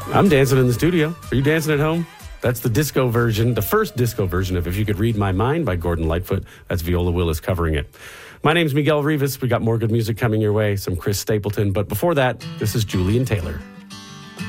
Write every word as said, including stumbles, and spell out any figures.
I'm dancing in the studio. Are you dancing at home? That's the disco version, the first disco version of If You Could Read My Mind by Gordon Lightfoot. That's Viola Willis covering it. My name's Miguel Rivas. We got more good music coming your way, some Chris Stapleton. But before that, this is Julian Taylor.